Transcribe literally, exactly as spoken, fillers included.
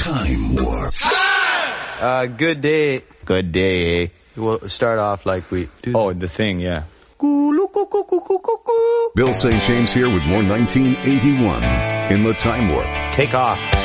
Time Warp. Uh, good day. Good day. We'll start off like we do. Oh, the thing, yeah. Bill Saint James here with more nineteen eighty-one in the Time Warp. Take off.